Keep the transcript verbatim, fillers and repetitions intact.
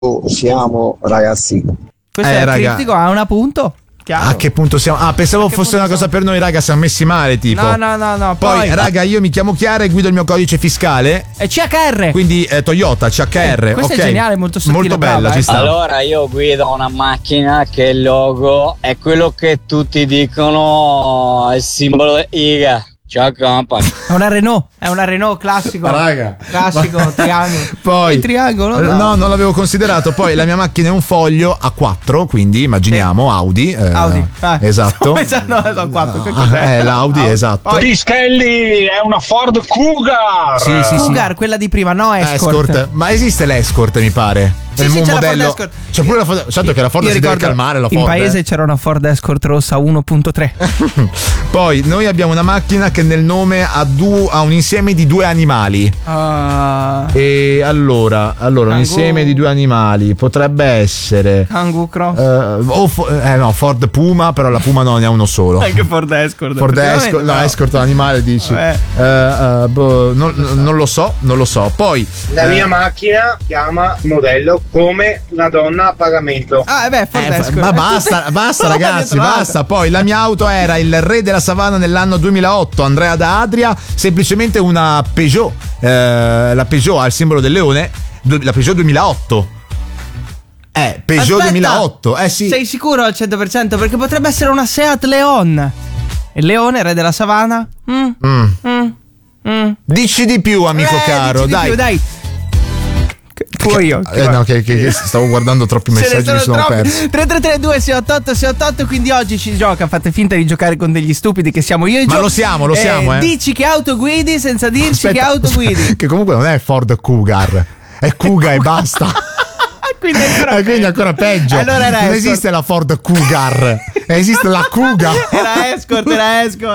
siamo ragazzi. Questo Eh, è il raga. criptico, ha un appunto. Chiaro. A che punto siamo? Ah, pensavo che fosse punto una cosa siamo? per noi, raga, siamo messi male, tipo. No, no, no, no. Poi, Poi, raga, io mi chiamo Chiara e guido il mio codice fiscale. è C H R. Quindi eh, Toyota, C H R. Eh, questa è ok. geniale, molto sottile, Molto bella, brava, ci eh. sta. Allora io guido una macchina che il logo è quello che tutti dicono è il simbolo I G A. Ciao company. È una Renault, è una Renault classico. Raga. Classico, triangolo. Poi, Il triangolo, eh, no. no, non l'avevo considerato. Poi la mia macchina è un foglio a quattro, quindi immaginiamo Audi. eh, Audi. Ah. Esatto. No, no, quattro. Che Ah, cos'è? eh, l'Audi, esatto. Poi- Pistelli è una Ford Cougar. Sì, sì, sì. Cougar, quella di prima, no, Escort. Escort. Ma esiste l'Escort, mi pare. Sì, È sì, un c'è la modello. Ford Escort. C'è pure la Ford. Certo che la Ford Io si deve ricordo, calmare. La in Ford, paese eh. c'era una Ford Escort rossa uno punto tre. Poi noi abbiamo una macchina che nel nome ha, du- ha un insieme di due animali. Ah, E allora, allora un Kangoo. insieme di due animali potrebbe essere. Kangoo Cross. eh, o fo- eh no, Ford Puma, però la Puma non ne ha uno solo. Anche Ford Escort. Ford effettivamente, Escort, no, no. Escort è un animale, dici. Vabbè. Eh, eh, boh, non, non lo so, non lo so. Poi La eh, mia macchina chiama modello come una donna a pagamento. Ah, beh, Ford Eh, Escort. ma basta, basta ragazzi, basta. Poi la mia auto era il re della savana nell'anno duemilaotto, Andrea da Adria, semplicemente una Peugeot. Eh, la Peugeot ha il simbolo del leone, du- la Peugeot duemilaotto. Eh, Peugeot Aspetta, duemilaotto. Eh sì. Sei sicuro al cento per cento? Perché potrebbe essere una Seat Leon. Il leone, re della savana? Mm, Mm. mm, mm. Dici di più, amico Eh, caro, dici di dai. più, dai. Che- Tu o io? Eh, no, che, che- che stavo guardando troppi Ce ne messaggi, mi sono troppi. perso. tre tre tre due sei otto otto sei otto otto. Quindi oggi ci gioca. Fate finta di giocare con degli stupidi che siamo io e Ma Gio. lo siamo, lo siamo, eh. Dici che auto guidi senza dirci Aspetta, che auto guidi. che comunque non è Ford Cougar, è Kuga e basta. Quindi è ancora E quindi ancora peggio. Allora era non Escort. esiste la Ford Cougar, esiste la Kuga. Era Escort, era Escort.